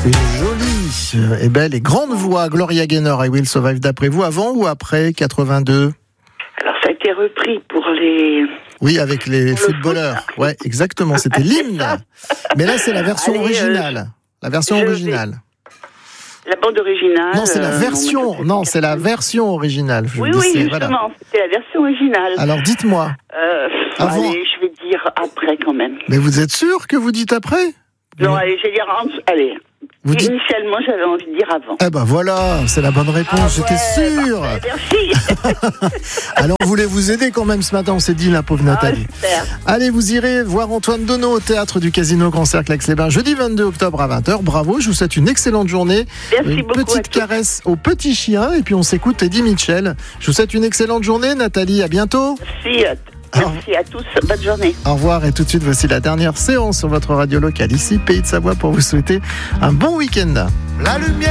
Une jolie et belle et grande voix, Gloria Gaynor, I Will Survive, d'après vous, avant ou après 82? Alors ça a été repris pour les... Oui, avec les footballeurs. Ouais, exactement, c'était l'hymne. Mais là, c'est la version originale. La version originale. La bande originale. Non, c'est la version. Non, c'est la version originale. Oui, justement, voilà. C'était la version originale. Alors, dites-moi. Avant. Allez, je vais dire après quand même. Mais vous êtes sûr que vous dites après? Non, allez, je vais dire allez. Initialement, j'avais envie de dire avant. Eh ben voilà, c'est la bonne réponse, j'étais sûr. Merci. Alors, on voulait vous aider quand même ce matin, on s'est dit, la pauvre Nathalie. Super. Allez, vous irez voir Antoine Donneau au théâtre du Casino Grand Cercle Aix-les-Bains, jeudi 22 octobre à 20h. Bravo, je vous souhaite une excellente journée. Merci une beaucoup. Petite caresse au petit chien, et puis on s'écoute Eddie Mitchell. Je vous souhaite une excellente journée, Nathalie, à bientôt. Merci à tous, bonne journée. Au revoir, et tout de suite, voici la dernière séance sur votre radio locale, ici, Pays de Savoie, pour vous souhaiter un bon week-end. La lumière.